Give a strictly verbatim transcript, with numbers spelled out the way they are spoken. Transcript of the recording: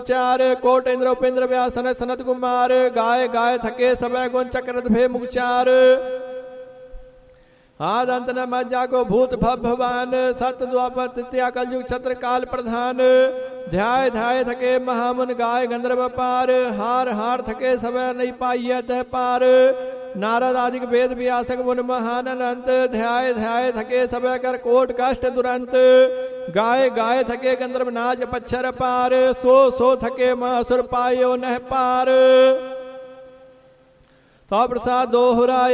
चार कोट इंद्र उपेंद्र व्यासन सनत कुमार गाय गाय थके समय गुण चक्र भे मुचार आद अंत न मज्जा को भूत भगवान सत्य द्वापर तृतीया कलयुग छत्र काल प्रधान ध्याय ध्याय थके महामुन गाय गंधर्व पार हार हार थके समय नहीं पाइयत पार नारद आदिक वेद व्यासक मुन महान अनंत ध्याय ध्याय थके समय कर कोट कष्ट दुरंत गाय गाय थके गंधर्व नाज पच्छर पार सो सो थके मासुर पायो नह पार तो प्रसाद दोहराय